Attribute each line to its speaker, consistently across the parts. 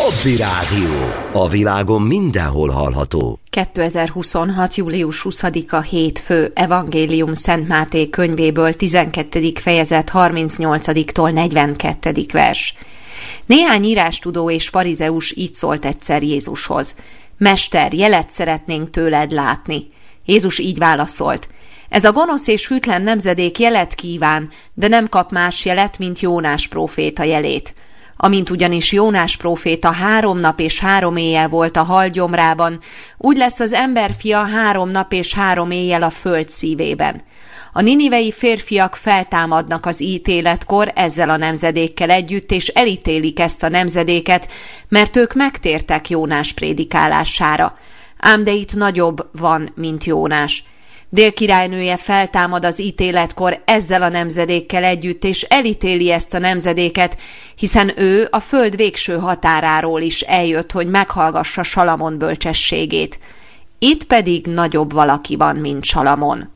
Speaker 1: Hobby Rádió. A világon mindenhol hallható.
Speaker 2: 2026. július 20-a hétfő, Evangélium Szent Máté könyvéből 12. fejezet 38-tól 42. vers. Néhány írástudó és farizeus így szólt egyszer Jézushoz: Mester, jelet szeretnénk tőled látni. Jézus így válaszolt: Ez a gonosz és hűtlen nemzedék jelet kíván, de nem kap más jelet, mint Jónás próféta jelét. Amint ugyanis Jónás próféta 3 nap és 3 éjjel volt a hal gyomrában, úgy lesz az emberfia 3 nap és 3 éjjel a föld szívében. A ninivei férfiak feltámadnak az ítéletkor ezzel a nemzedékkel együtt, és elítélik ezt a nemzedéket, mert ők megtértek Jónás prédikálására. Ám de itt nagyobb van, mint Jónás. Dél királynője feltámad az ítéletkor ezzel a nemzedékkel együtt, és elítéli ezt a nemzedéket, hiszen ő a föld végső határáról is eljött, hogy meghallgassa Salamon bölcsességét. Itt pedig nagyobb valaki van, mint Salamon.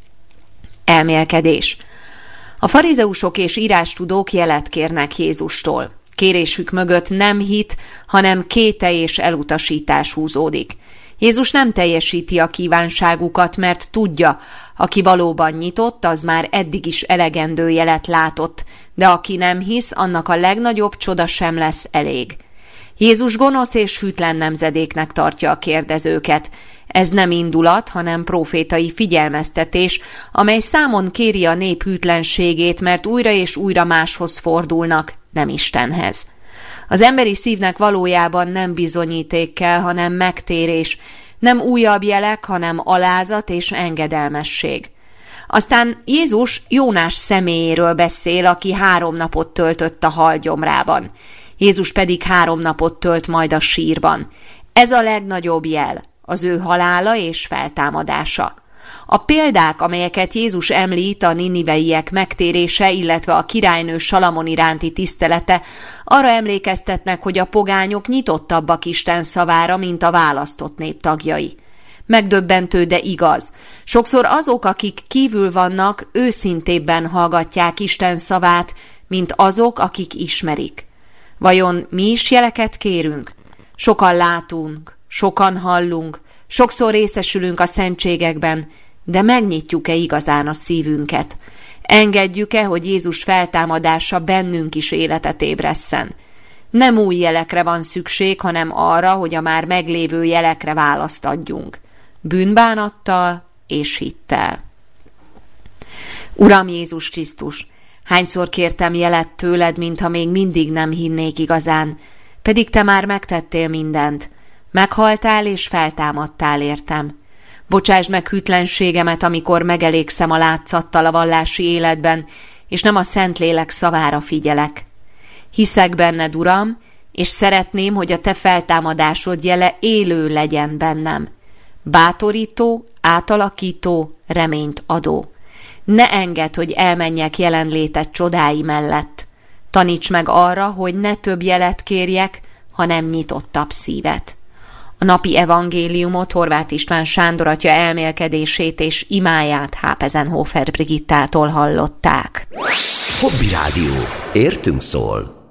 Speaker 2: Elmélkedés. A farizeusok és írástudók jelet kérnek Jézustól. Kérésük mögött nem hit, hanem kételj és elutasítás húzódik. Jézus nem teljesíti a kívánságukat, mert tudja, aki valóban nyitott, az már eddig is elegendő jelet látott, de aki nem hisz, annak a legnagyobb csoda sem lesz elég. Jézus gonosz és hűtlen nemzedéknek tartja a kérdezőket. Ez nem indulat, hanem profétai figyelmeztetés, amely számon kéri a nép hűtlenségét, mert újra és újra máshoz fordulnak, nem Istenhez. Az emberi szívnek valójában nem bizonyíték kell, hanem megtérés, nem újabb jelek, hanem alázat és engedelmesség. Aztán Jézus Jónás személyéről beszél, aki 3 napot töltött a hal gyomrában. Jézus pedig 3 napot tölt majd a sírban. Ez a legnagyobb jel, az ő halála és feltámadása. A példák, amelyeket Jézus említ, a niniveiek megtérése, illetve a királynő Salamon iránti tisztelete arra emlékeztetnek, hogy a pogányok nyitottabbak Isten szavára, mint a választott nép tagjai. Megdöbbentő, de igaz. Sokszor azok, akik kívül vannak, őszintébben hallgatják Isten szavát, mint azok, akik ismerik. Vajon mi is jeleket kérünk? Sokan látunk, sokan hallunk, sokszor részesülünk a szentségekben, de megnyitjuk-e igazán a szívünket? Engedjük-e, hogy Jézus feltámadása bennünk is életet ébresszen? Nem új jelekre van szükség, hanem arra, hogy a már meglévő jelekre választ adjunk. Bűnbánattal és hittel. Uram Jézus Krisztus, hányszor kértem jelet tőled, mintha még mindig nem hinnék igazán, pedig te már megtettél mindent. Meghaltál és feltámadtál értem. Bocsásd meg hűtlenségemet, amikor megelégszem a látszattal a vallási életben, és nem a Szentlélek szavára figyelek. Hiszek benned, Uram, és szeretném, hogy a te feltámadásod jele élő legyen bennem. Bátorító, átalakító, reményt adó. Ne engedd, hogy elmenjek jelenléted csodái mellett. Taníts meg arra, hogy ne több jelet kérjek, hanem nyitottabb szívet. A napi evangéliumot Horváth István Sándor atya elmélkedését és imáját Hápezenhofer Brigittától hallották.
Speaker 1: Hobby Rádió. Értünk szól.